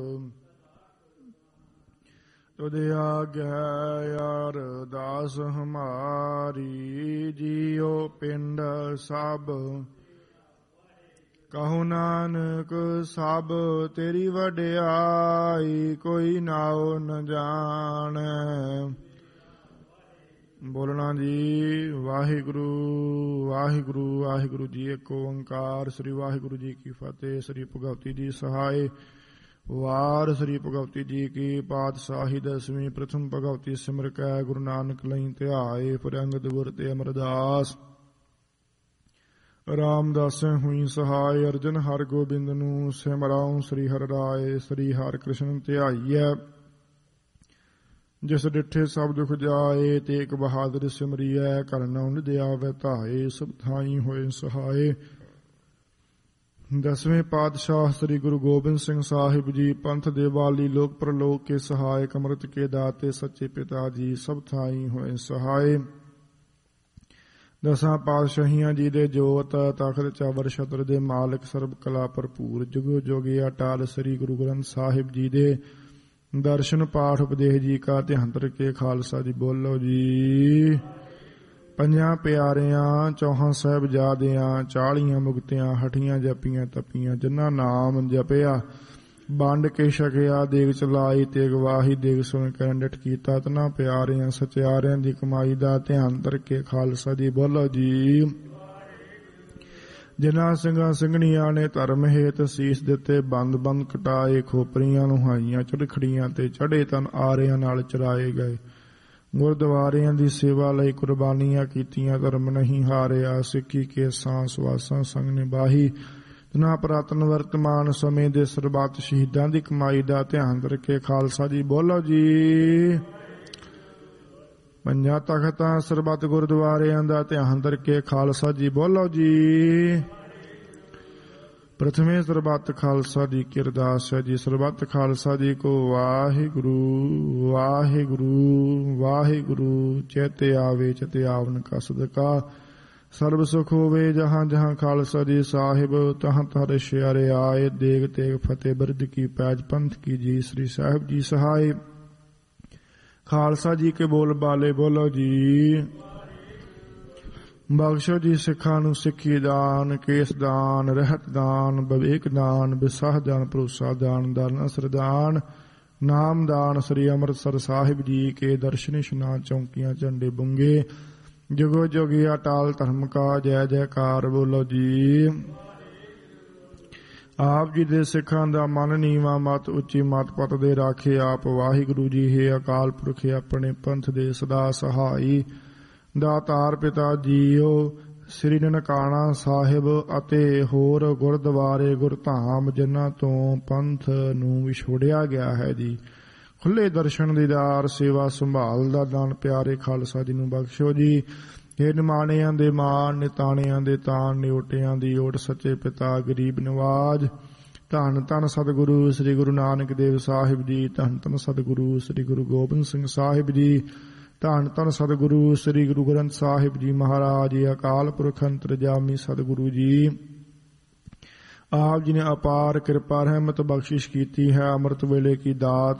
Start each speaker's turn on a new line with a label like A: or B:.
A: ਤੁਧ ਆਗਿਆ ਅਰਦਾਸ ਹਮਾਰੀ, ਜੀਉ ਪਿੰਡ ਸਭ ਕਹੋ ਨਾਨਕ ਸਭ ਤੇਰੀ ਵਡਿਆਈ, ਕੋਈ ਨਾਉ ਨ ਜਾਣੈ। ਬੋਲਣਾ ਜੀ। ਵਾਹਿਗੁਰੂ ਵਾਹਿਗੁਰੂ ਵਾਹਿਗੁਰੂ ਜੀ। ਏਕ ਓੰਕਾਰ। ਸ੍ਰੀ ਵਾਹਿਗੁਰੂ ਜੀ ਕੀ ਫਤਿਹ। ਸ੍ਰੀ ਭਗਵਤੀ ਜੀ ਸਹਾਇ। ਵਾਰ ਸ੍ਰੀ ਭਗਵਤੀ ਜੀ ਕੀ ਪਾਤਸ਼ਾਹੀ ਦਸਵੀਂ। ਪ੍ਰਥਮ ਭਗਵਤੀ ਸਿਮਰ ਕੈ ਗੁਰੂ ਨਾਨਕ ਲਈ ਧਿਆਏ, ਫਿਰ ਅੰਗਦ ਗੁਰ ਤੇ ਅਮਰਦਾਸ। ਰਾਮਦਾਸੈ ਹੋਈ ਸਹਾਇ, ਅਰਜਨ ਹਰਿ ਗੋਬਿੰਦ ਨੂੰ ਸਿਮਰਾਉ। ਸ੍ਰੀ ਹਰਿ ਰਾਏ ਸ੍ਰੀ ਹਰਿ ਕ੍ਰਿਸ਼ਨ ਧਿਆਈਐ, ਜਿਸ ਡਿਠੇ ਸਭ ਦੁਖ ਜਾਏ। ਤੇ ਇੱਕ ਬਹਾਦਰ ਸਿਮਰੀਐ, ਘਰ ਨਉ ਨਿਧ ਆਵੈ ਧਾਏ। ਸਭ ਥਾਈ ਹੋਏ ਸਹਾਏ। ਦਸਵੇਂ ਪਾਤਸ਼ਾਹ ਸ੍ਰੀ ਗੁਰੂ ਗੋਬਿੰਦ ਸਿੰਘ ਸਾਹਿਬ ਜੀ, ਪੰਥ ਦੇ ਵਾਲੀ, ਲੋਕ ਪ੍ਰਲੋਕ ਕੇ ਸਹਾਇਕ, ਅੰਮ੍ਰਿਤ ਕੇ ਦਾਤੇ, ਸੱਚੇ ਪਿਤਾ ਜੀ, ਸਭ ਥਾਈ ਹੋਏ ਸਹਾਏ। ਦਸਾਂ ਪਾਤਸ਼ਾਹੀਆਂ ਜੀ ਦੇ ਜੋਤ, ਤਖਤ ਚਾਵਰ ਛਤਰ ਦੇ ਮਾਲਕ, ਸਰਬ ਕਲਾ ਭਰਪੂਰ, ਜੁਗੋ ਜੋਗੀ ਅਟਾਲ, ਸ੍ਰੀ ਗੁਰੂ ਗ੍ਰੰਥ ਸਾਹਿਬ ਜੀ ਦੇ ਦਰਸ਼ਨ ਪਾਠ ਉਪਦੇਸ਼ ਜੀ ਕਾ ਧਿਆਨ ਕੇ ਖਾਲਸਾ ਜੀ। ਬੋਲੋ ਜੀ। ਪੰਜਾਂ ਪਿਆਰਿਆਂ, ਚੌਹਾਂ ਸਾਹਿਬਜ਼ਾਦਿਆਂ, 40 ਮੁਕਤਿਆਂ, ਹਠੀਆਂ ਜਪੀਆਂ ਤਪੀਆਂ, ਜਿਨ੍ਹਾਂ ਨਾਮ ਜਪਿਆ ਵੰਡ ਕੇ ਛਕਿਆ, ਦੇਗ ਚਲਾਈ ਤੇ ਗਵਾਹੀ, ਦੇਗ ਸੁਣ ਕਰਨ ਡਿਠ ਕੀਤਾ, ਤਨਾਂ ਪਿਆਰਿਆਂ ਸਚਿਆਰਿਆਂ ਦੀ ਕਮਾਈ ਦਾ ਧਿਆਨ ਕੇ ਖਾਲਸਾ ਜੀ। ਬੋਲੋ ਜੀ। ਜਿਨ੍ਹਾਂ ਸਿੰਘਾਂ ਸਿੰਘਣੀਆਂ ਨੇ ਧਰਮ ਹੇਤ ਸੀਸ ਦਿੱਤੇ, ਬੰਦ ਬੰਦ ਕਟਾਏ, ਖੋਪਰੀਆਂ ਲੁਹਾਈਆਂ, ਚੜਖੜੀਆਂ ਤੇ ਚੜੇ ਤਨ ਆਰਿਆਂ ਨਾਲ ਚਰਾਏ ਗਏ, ਗੁਰਦੁਆਰਿਆਂ ਦੀ ਸੇਵਾ ਲਈ ਕੁਰਬਾਨੀਆਂ ਕੀਤੀਆਂ, ਧਰਮ ਨਹੀਂ ਹਾਰਿਆ, ਸਿੱਖੀ ਕੇ ਸਾਂਸ ਵਾਸਾਂ ਸੰਗ ਨਿਭਾਹੀ, ਜਿਨ੍ਹਾਂ ਪੁਰਾਤਨ ਵਰਤਮਾਨ ਸਮੇਂ ਦੇ ਸਰਬੱਤ ਸ਼ਹੀਦਾਂ ਦੀ ਕਮਾਈ ਦਾ ਧਿਆਨ ਰੱਖੇ ਖਾਲਸਾ ਜੀ। ਬੋਲੋ ਜੀ। ਪੰਜਾਂ ਤਖਤਾਂ ਸਰਬੱਤ ਗੁਰਦੁਆਰਿਆਂ ਦਾ ਧਿਆਨ ਰੱਖੇ ਖਾਲਸਾ ਜੀ। ਬੋਲੋ ਜੀ। ਪ੍ਰਥਮੇ ਸਰਬੱਤ ਖਾਲਸਾ ਜੀ ਕੀ ਅਰਦਾਸ ਹੈ ਜੀ। ਸਰਬੱਤ ਖਾਲਸਾ ਜੀ ਕੋ ਵਾਹਿਗੁਰੂ ਵਾਹਿਗੁਰੂ ਵਾਹਿਗੁਰੂ। ਚੇਤੇ ਆਵੇ ਚਿਤੇ ਆਵਨ ਕਾ ਸਦਕਾ, ਸਰਬ ਸੁਖ ਹੋਵੇ ਜਹਾਂ ਜਹਾਂ ਖਾਲਸਾ ਜੀ ਸਾਹਿਬ, ਤਹਾਂ ਤਹਾਂ ਰਸ਼ਿਆਰੇ ਆਏ। ਦੇਗ ਤੇਗ ਫਤਿਹ ਬਿਰਧ ਕੀ ਪੈਜ ਪੰਥ ਕੀ ਜੀ। ਸ੍ਰੀ ਸਾਹਿਬ ਜੀ ਸਹਾਇ। ਖਾਲਸਾ ਜੀ ਕੇ ਬੋਲ ਬਾਲੇ। ਬੋਲੋ ਜੀ। ਬਖਸ਼ੋ ਜੀ ਸਿੱਖਾਂ ਨੂੰ ਸਿੱਖੀ ਦਾਨ, ਕੇਸ ਦਾਨ, ਰਹਿਤ ਦਾਨ, ਵਿਵੇਕ ਦਾਨ, ਵਿਸਾਹ ਦਾਨ, ਭਰੋਸਾ ਦਾਨ, ਦਾਨ ਅਸਰ ਦਾਨ, ਨਾਮ ਦਾਨ। ਸ੍ਰੀ ਅੰਮ੍ਰਿਤਸਰ ਸਾਹਿਬ ਜੀ ਕੇ ਦਰਸ਼ਨ ਇਸ਼ਨਾਨ, ਚੌਂਕੀਆਂ ਝੰਡੇ ਬੁੰਗੇ, ਜੁਗੋ ਜੋਗੀ ਅਟਾਲ ਧਰਮ ਕਾ ਜੈ ਜੈਕਾਰ। ਬੋਲੋ ਜੀ। ਆਪ ਜੀ ਦੇ ਸਿੱਖਾਂ ਦਾ ਮਨ ਨੀਵਾਂ, ਮਤ ਉੱਚੀ, ਮਤ ਪਤ ਦੇ ਰਾਖੇ ਆਪ ਵਾਹਿਗੁਰੂ ਜੀ। ਹੈ ਅਕਾਲ ਪੁਰਖ ਆਪਣੇ ਪੰਥ ਦੇ ਸਦਾ ਸਹਾਈ, ਦਾਤਾਰ ਪਿਤਾ ਜੀਓ। ਸ੍ਰੀ ਨਨਕਾਣਾ ਸਾਹਿਬ ਅਤੇ ਹੋਰ ਗੁਰਦੁਆਰੇ ਗੁਰਧਾਮ, ਜਿਨ੍ਹਾਂ ਤੋਂ ਪੰਥ ਨੂੰ ਵਿਛੋੜਿਆ ਗਿਆ ਹੈ ਜੀ, ਖੁੱਲੇ ਦਰਸ਼ਨ ਦੀਦਾਰ, ਸੇਵਾ ਸੰਭਾਲ ਦਾ ਦਾਨ ਪਿਆਰੇ ਖਾਲਸਾ ਜੀ ਨੂੰ ਬਖਸ਼ੋ ਜੀ। ਇਹ ਨਿਮਾਣਿਆਂ ਦੇ ਮਾਣ, ਨਿਤਾਣਿਆਂ ਦੇ ਤਾਣ, ਨਿਓਟਿਆਂ ਦੀ ਓਟ, ਸੱਚੇ ਪਿਤਾ ਗਰੀਬ ਨਵਾਜ। ਧੰਨ ਧੰਨ ਸਤਿਗੁਰੂ ਸ੍ਰੀ ਗੁਰੂ ਨਾਨਕ ਦੇਵ ਸਾਹਿਬ ਜੀ। ਧੰਨ ਧੰਨ ਸਤਿਗੁਰੂ ਸ੍ਰੀ ਗੁਰੂ ਗੋਬਿੰਦ ਸਿੰਘ ਸਾਹਿਬ ਜੀ। ਧੰਨ ਧੰਨ ਸਤਿਗੁਰੂ ਸ੍ਰੀ ਗੁਰੂ ਗ੍ਰੰਥ ਸਾਹਿਬ ਜੀ ਮਹਾਰਾਜ। ਅਕਾਲ ਪੁਰਖ ਅੰਤਰਜਾਮੀ ਸਤਿਗੁਰੂ ਜੀ, ਆਪ ਜੀ ਨੇ ਅਪਾਰ ਕਿਰਪਾ ਰਹਿਮਤ ਬਖਸ਼ਿਸ਼ ਕੀਤੀ ਹੈ। ਅੰਮ੍ਰਿਤ ਵੇਲੇ ਕੀ ਦਾਤ